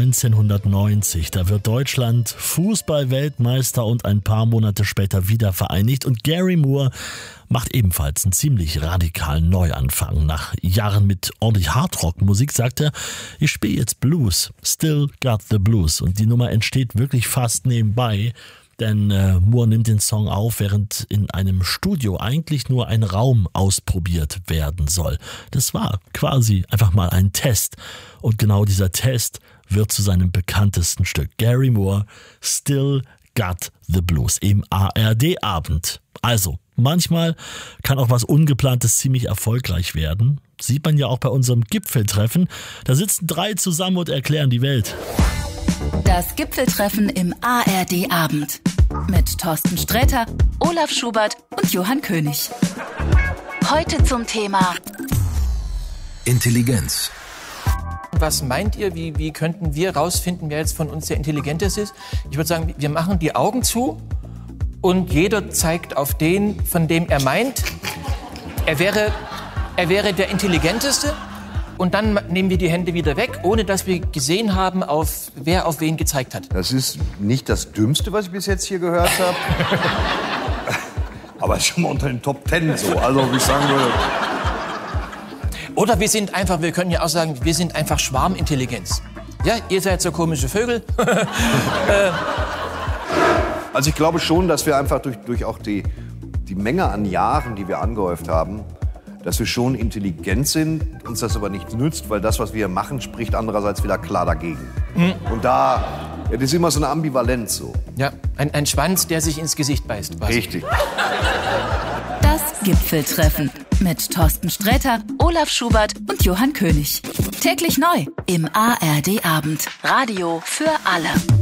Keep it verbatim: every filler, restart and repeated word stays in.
neunzehnhundertneunzig. Da wird Deutschland Fußball-Weltmeister und ein paar Monate später wieder vereinigt. Und Gary Moore macht ebenfalls einen ziemlich radikalen Neuanfang. Nach Jahren mit ordentlich Hardrock-Musik sagt er, ich spiele jetzt Blues, Still Got the Blues. Und die Nummer entsteht wirklich fast nebenbei. Denn äh, Moore nimmt den Song auf, während in einem Studio eigentlich nur ein Raum ausprobiert werden soll. Das war quasi einfach mal ein Test. Und genau dieser Test wird zu seinem bekanntesten Stück. Gary Moore, Still Got the Blues im A R D-Abend. Also, manchmal kann auch was Ungeplantes ziemlich erfolgreich werden. Sieht man ja auch bei unserem Gipfeltreffen. Da sitzen drei zusammen und erklären die Welt. Das Gipfeltreffen im A R D-Abend mit Thorsten Sträter, Olaf Schubert und Johann König. Heute zum Thema Intelligenz. Was meint ihr, wie, wie könnten wir rausfinden, wer jetzt von uns der Intelligenteste ist? Ich würde sagen, wir machen die Augen zu und jeder zeigt auf den, von dem er meint, er wäre, er wäre der Intelligenteste. Und dann nehmen wir die Hände wieder weg, ohne dass wir gesehen haben, auf, wer auf wen gezeigt hat. Das ist nicht das Dümmste, was ich bis jetzt hier gehört habe. Aber es ist schon mal unter den Top Ten so. Also, wie ich sagen würde. Oder wir sind einfach, wir können ja auch sagen, wir sind einfach Schwarmintelligenz. Ja, ihr seid so komische Vögel. Also ich glaube schon, dass wir einfach durch, durch auch die, die Menge an Jahren, die wir angehäuft haben, dass wir schon intelligent sind, uns das aber nichts nützt, weil das, was wir machen, spricht andererseits wieder klar dagegen. Mhm. Und da, ja, das ist immer so eine Ambivalenz so. Ja, ein, ein Schwanz, der sich ins Gesicht beißt. Quasi. Richtig. Das Gipfeltreffen mit Thorsten Sträter, Olaf Schubert und Johann König. Täglich neu im A R D-Abend. Radio für alle.